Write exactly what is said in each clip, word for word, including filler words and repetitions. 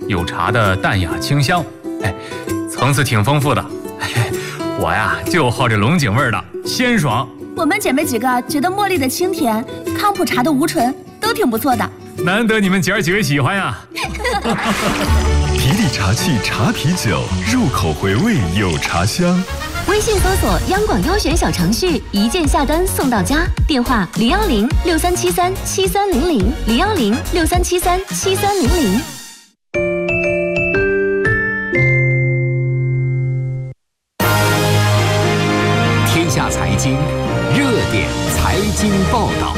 有茶的淡雅清香，哎，层次挺丰富的。哎，我呀就好这龙井味的，鲜爽。 我们姐妹几个觉得茉莉的清甜，康普茶的无醇都挺不错的。 难得你们姐儿几位喜欢呀！ 皮力茶器茶啤酒，入口回味有茶香。 微信搜索央广优选小程序，一键下单送到家。电话零幺零六三七三七三零零零幺零六三七三七三零零。 天下财经热点财经报道。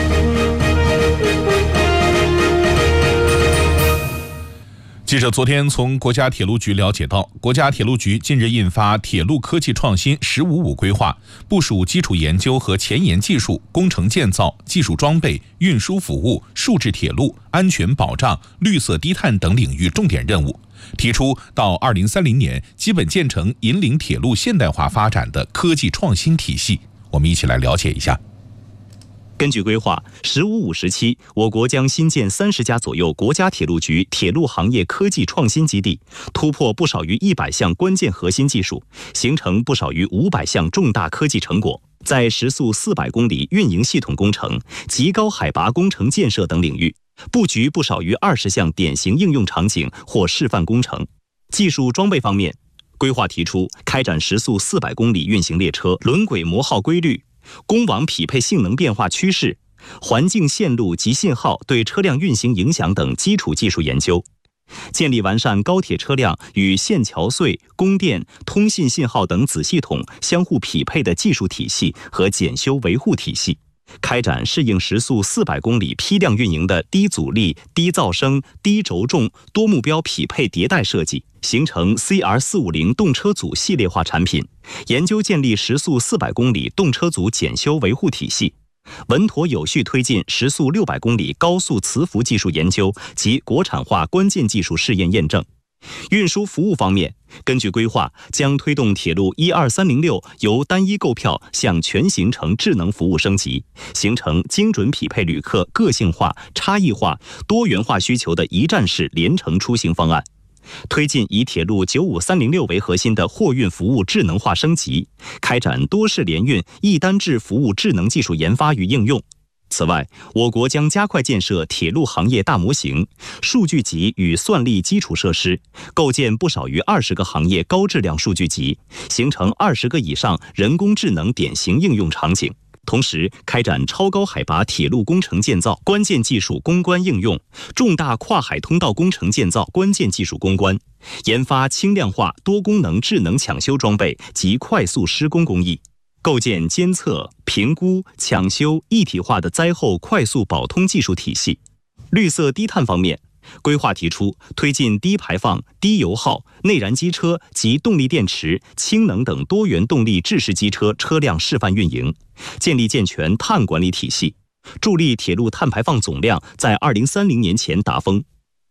记者昨天从国家铁路局了解到，国家铁路局近日印发《铁路科技创新“十五五”规划》，部署基础研究和前沿技术、工程建造、技术装备、运输服务、数字铁路、安全保障、绿色低碳等领域重点任务，提出到二零三零年基本建成引领铁路现代化发展的科技创新体系。我们一起来了解一下。 根据规划，“十五五”时期，我国将新建三十家左右国家铁路局铁路行业科技创新基地，突破不少于一百项关键核心技术，形成不少于五百项重大科技成果。在时速四百公里运营系统工程、极高海拔工程建设等领域，布局不少于二十项典型应用场景或示范工程。技术装备方面，规划提出开展时速四百公里运行列车轮轨磨耗规律、公网匹配性能变化趋势、环境线路及信号对车辆运行影响等基础技术研究，建立完善高铁车辆与线桥隧、供电、通信信号等子系统相互匹配的技术体系和检修维护体系，开展适应时速四百公里批量运营的低阻力、低噪声、低轴重多目标匹配迭代设计，形成 C R 四五零 动车组系列化产品，研究建立时速四百公里动车组检修维护体系，稳妥有序推进时速六百公里高速磁浮技术研究及国产化关键技术试验验证。运输服务方面，根据规划，将推动铁路一二三零六由单一购票向全行程智能服务升级，形成精准匹配旅客个性化、差异化、多元化需求的一站式联程出行方案。推进以铁路九五三零六为核心的货运服务智能化升级，开展多式联运、一单制服务智能技术研发与应用。此外，我国将加快建设铁路行业大模型、数据集与算力基础设施，构建不少于二十个行业高质量数据集，形成二十个以上人工智能典型应用场景。同时，开展超高海拔铁路工程建造关键技术攻关应用、重大跨海通道工程建造关键技术攻关，研发轻量化多功能智能抢修装备及快速施工工艺，构建监测、评估、抢修一体化的灾后快速保通技术体系。绿色低碳方面，规划提出推进低排放、低油耗、内燃机车及动力电池、氢能等多元动力制式机车车辆示范运营，建立健全碳管理体系，助力铁路碳排放总量在二零三零年前达峰。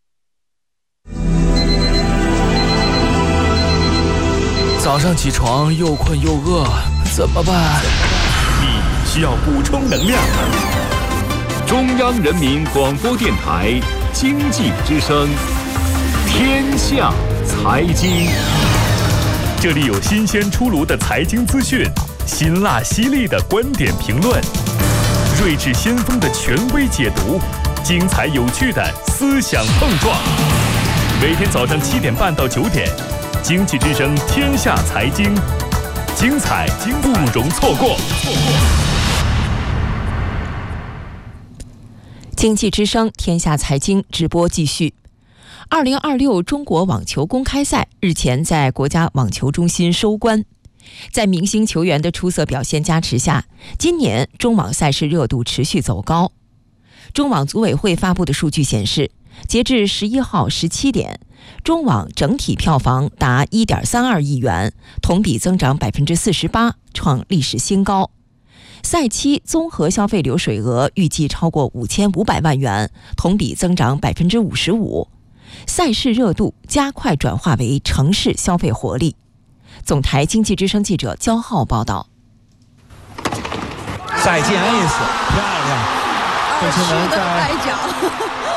早上起床又困又饿，怎么办？ 你需要补充能量。 中央人民广播电台经济之声，天下财经。 这里有新鲜出炉的财经资讯，辛辣犀利的观点评论，睿智先锋的权威解读，精彩有趣的思想碰撞。每天早上七点半到九点，经济之声天下财经，精彩不容错过。 经济之声天下财经直播继续。二零二六中国网球公开赛日前在国家网球中心收官。在明星球员的出色表现加持下，今年中网赛事热度持续走高。中网组委会发布的数据显示，截至十一号十七点，中网整体票房达 一点三二亿元，同比增长 百分之四十八， 创历史新高。赛期综合消费流水额预计超过五千五百万元，同比增长 百分之五十五。 赛事热度加快转化为城市消费活力。总台经济之声记者焦浩报道。 再见 ace， 漂亮！郑钦文在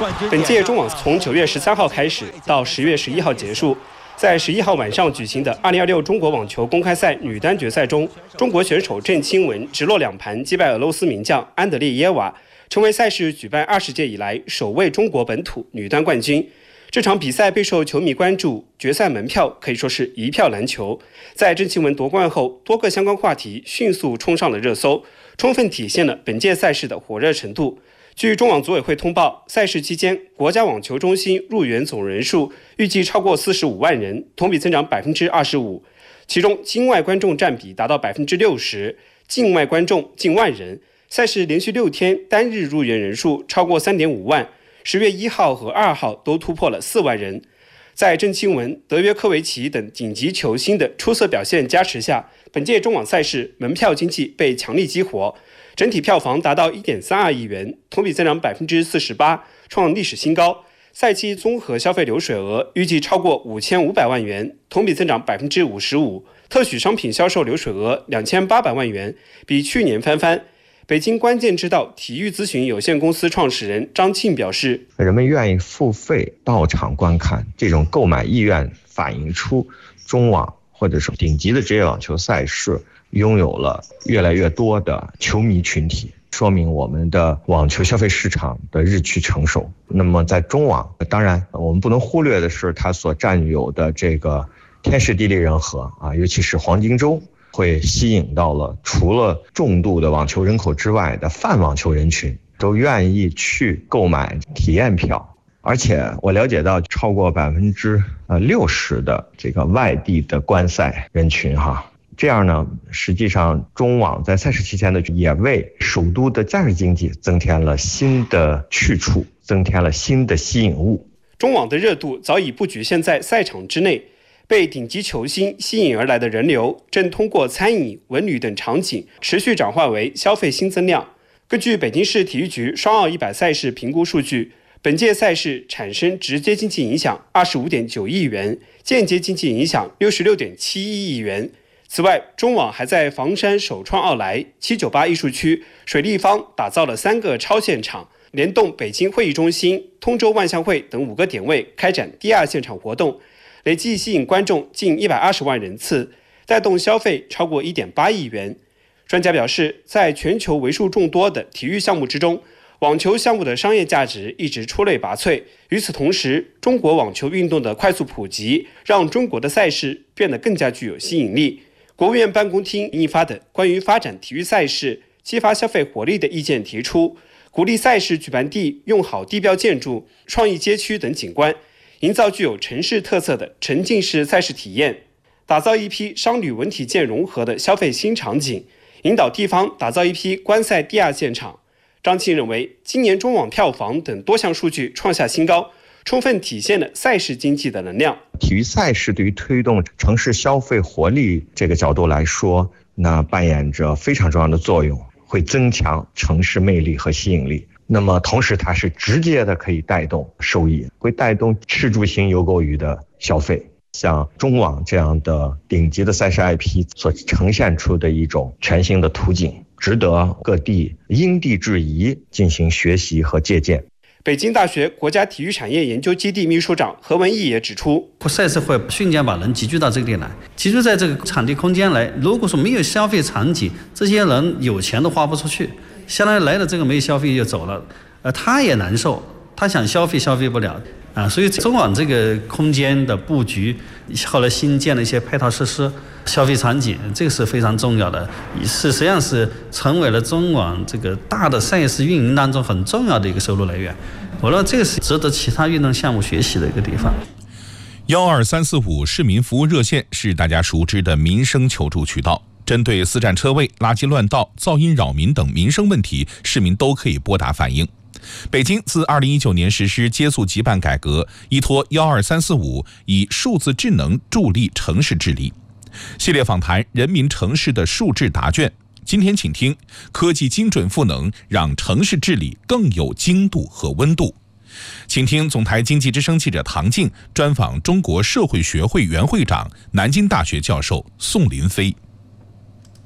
本届中网从九月十三号开始到十月十一号结束。在十一号晚上举行的二零二六中国网球公开赛女单决赛中，中国选手郑钦文直落两盘击败俄罗斯名将安德烈耶娃，成为赛事举办二十届以来首位中国本土女单冠军。这场比赛备受球迷关注，决赛门票可以说是一票难求。在郑钦文夺冠后，多个相关话题迅速冲上了热搜，充分体现了本届赛事的火热程度。据中网组委会通报，赛事期间国家网球中心入园总人数预计超过四十五万人，同比增长百分之二十五。其中境外观众占比达到百分之六十，境外观众近万人。赛事连续六天单日入园人数超过三点五万，十月一号和二号都突破了四万人。在郑钦文、德约科维奇等顶级球星的出色表现加持下，本届中网赛事门票经济被强力激活。整体票房达到 一点三二亿元，同比增长百分之四十八，创历史新高。赛期综合消费流水额预计超过五千五百万元，同比增长百分之五十五。特许商品销售流水额两千八百万元，比去年翻番。北京关键之道体育咨询有限公司创始人张庆表示， 人们愿意付费到场观看，这种购买意愿反映出中网或者是顶级的职业网球赛事拥有了越来越多的球迷群体，说明我们的网球消费市场的日趋成熟。那么在中网，当然我们不能忽略的是它所占有的这个天时地利人和啊，尤其是黄金周，会吸引到了除了重度的网球人口之外的泛网球人群，都愿意去购买体验票。而且我了解到超过百分之呃六十的这个外地的观赛人群哈。这样呢，实际上中网在赛事期间呢，也为首都的假日经济增添了新的去处，增添了新的吸引物。 中网的热度早已不局限在赛场之内，被顶级球星吸引而来的人流，正通过餐饮、文旅等场景持续转化为消费新增量。根据北京市体育局双奥一百赛事评估数据，本届赛事产生直接经济影响二十五点九亿元，间接经济影响六十六点七一亿元。此外，中网还在房山首创奥莱、七九八艺术区、水立方打造了三个超现场，联动北京会议中心、通州万象汇等五个点位开展第二现场活动，累计吸引观众近一百二十万人次，带动消费超过 一点八亿元。专家表示，在全球为数众多的体育项目之中，网球项目的商业价值一直出类拔萃。与此同时，中国网球运动的快速普及，让中国的赛事变得更加具有吸引力。国务院办公厅印发的关于发展体育赛事、激发消费活力的意见提出，鼓励赛事举办地用好地标建筑、创意街区等景观，营造具有城市特色的沉浸式赛事体验，打造一批商旅文体健融合的消费新场景，引导地方打造一批观赛第二现场。张庆认为，今年中网票房等多项数据创下新高，充分体现了赛事经济的能量。 体育赛事对于推动城市消费活力这个角度来说，那扮演着非常重要的作用，会增强城市魅力和吸引力。那么同时它是直接的可以带动收益，会带动吃住行游购娱的消费。像中网这样的顶级的赛事 I P 所呈现出的一种全新的图景，值得各地因地制宜进行学习和借鉴。 北京大学国家体育产业研究基地秘书长何文义也指出， 赛事会瞬间把人集聚到这个地来，集聚在这个场地空间来。如果说没有消费场景，这些人有钱都花不出去，相当于来了这个没有消费就走了，呃，他也难受，他想消费消费不了啊。所以中网这个空间的布局，后来新建了一些配套设施、消费场景，这个是非常重要的，是实际上是成为了中网这个大的赛事运营当中很重要的一个收入来源。我认为这个是值得其他运动项目学习的一个地方。 幺二三四五市民服务热线是大家熟知的民生求助渠道，针对私占车位、垃圾乱倒、噪音扰民等民生问题，市民都可以拨打反映。北京自二零一九年实施接速急办改革，依托幺二三四五，以数字智能助力城市治理。系列访谈人民城市的数智答卷，今天请听科技精准赋能，让城市治理更有精度和温度。请听总台经济之声记者唐静专访中国社会学会原会长、南京大学教授宋林飞。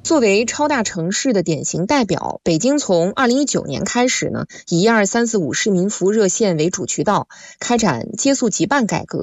作为超大城市的典型代表，北京从二零一九年开始呢，以一二三四五市民服务热线为主渠道，开展接速即办改革。